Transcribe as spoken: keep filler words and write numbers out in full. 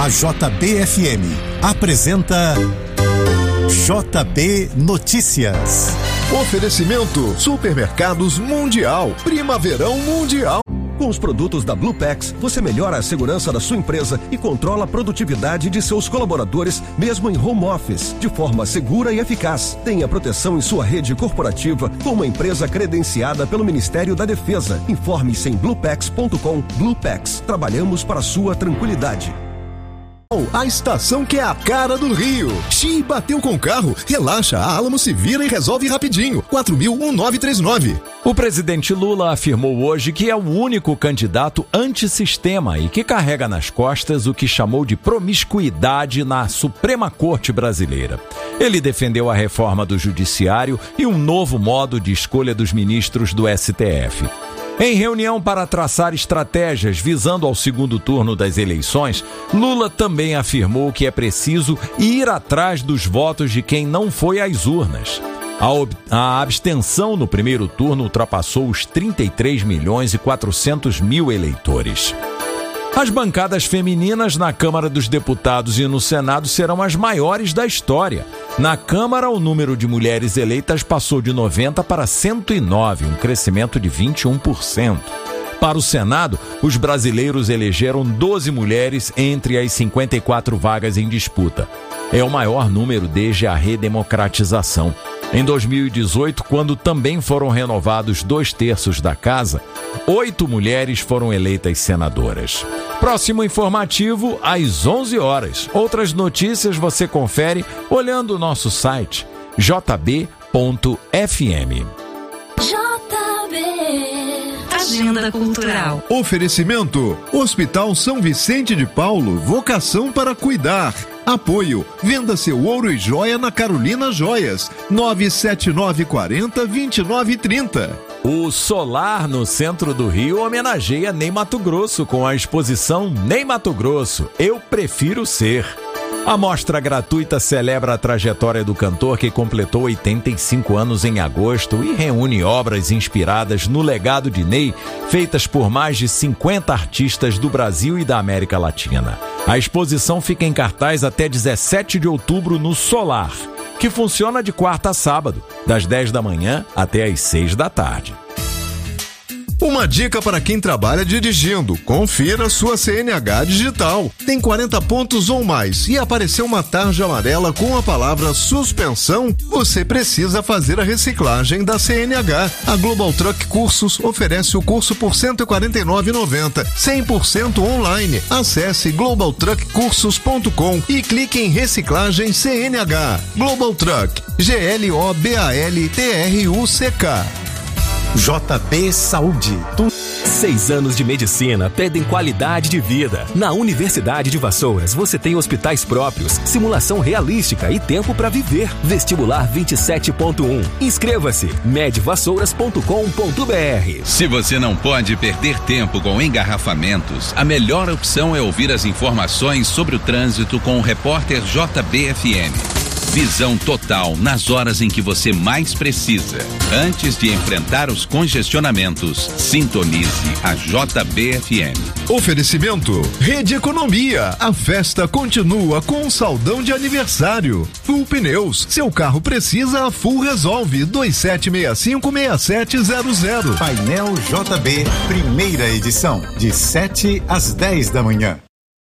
A J B F M apresenta J B Notícias. Oferecimento Supermercados Mundial, Primaverão Mundial. Com os produtos da Bluepax, você melhora a segurança da sua empresa e controla a produtividade de seus colaboradores, mesmo em home office, de forma segura e eficaz. Tenha proteção em sua rede corporativa com uma empresa credenciada pelo Ministério da Defesa. Informe-se em bluepax ponto com. Bluepax, trabalhamos para a sua tranquilidade. A estação que é a cara do Rio. Xi, bateu com o carro? Relaxa, a Alamo se vira e resolve rapidinho. quatro mil nove três nove. O presidente Lula afirmou hoje que é o único candidato antissistema e que carrega nas costas o que chamou de promiscuidade na Suprema Corte Brasileira. Ele defendeu a reforma do Judiciário e um novo modo de escolha dos ministros do S T F. Em reunião para traçar estratégias visando ao segundo turno das eleições, Lula também afirmou que é preciso ir atrás dos votos de quem não foi às urnas. A, ob- a abstenção no primeiro turno ultrapassou os trinta e três milhões e quatrocentos mil eleitores. As bancadas femininas na Câmara dos Deputados e no Senado serão as maiores da história. Na Câmara, o número de mulheres eleitas passou de noventa para cento e nove, um crescimento de vinte e um por cento. Para o Senado, os brasileiros elegeram doze mulheres entre as cinquenta e quatro vagas em disputa. É o maior número desde a redemocratização. Em dois mil e dezoito, quando também foram renovados dois terços da casa, oito mulheres foram eleitas senadoras. Próximo informativo, às onze horas. Outras notícias você confere olhando o nosso site j b ponto f m. J B Agenda Cultural. Oferecimento Hospital São Vicente de Paulo, vocação para cuidar. Apoio, venda seu ouro e joia na Carolina Joias, nove sete nove quatro zero, dois nove três zero. O Solar no centro do Rio homenageia Ney Matogrosso com a exposição Ney Matogrosso, Eu Prefiro Ser. A mostra gratuita celebra a trajetória do cantor que completou oitenta e cinco anos em agosto e reúne obras inspiradas no legado de Ney, feitas por mais de cinquenta artistas do Brasil e da América Latina. A exposição fica em cartaz até dezessete de outubro no Solar, que funciona de quarta a sábado, das dez da manhã até as seis da tarde. Uma dica para quem trabalha dirigindo: confira sua C N H digital. Tem quarenta pontos ou mais e apareceu uma tarja amarela com a palavra suspensão? Você precisa fazer a reciclagem da C N H. A Global Truck Cursos oferece o curso por cento e quarenta e nove reais e noventa centavos, cem por cento online. Acesse global truck cursos ponto com e clique em reciclagem C N H. Global Truck, G L O B A L T R U C K. J B Saúde. Seis anos de medicina pedem qualidade de vida. Na Universidade de Vassouras, você tem hospitais próprios, simulação realística e tempo para viver. Vestibular vinte e sete ponto um. Inscreva-se. med vassouras ponto com ponto b r. Se você não pode perder tempo com engarrafamentos, a melhor opção é ouvir as informações sobre o trânsito com o repórter J B F M. Visão total nas horas em que você mais precisa. Antes de enfrentar os congestionamentos, sintonize a J B F M. Oferecimento Rede Economia. A festa continua com um saldão de aniversário. Full Pneus. Seu carro precisa, a Full resolve. dois sete seis cinco, seis sete zero zero. Painel J B, primeira edição, de sete às dez da manhã.